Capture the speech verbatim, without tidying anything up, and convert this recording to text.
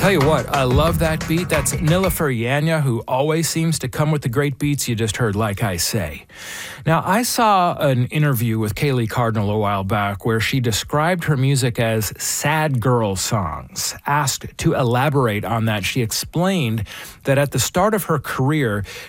Tell you what, I love that beat. That's Nilüfer Yanya, who always seems to come with the great beats you just heard, Like I Say. Now, I saw an interview with Kaylee Cardinal a while back where she described her music as sad girl songs. Asked to elaborate on that, she explained that at the start of her career,